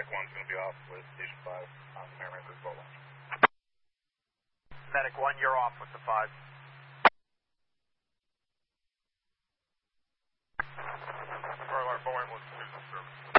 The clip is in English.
Medic 1's going to be off with Station 5 on the Mayor Rangers boat launch. Medic 1, you're off with the 5. Starlight Boeing 1 2 service.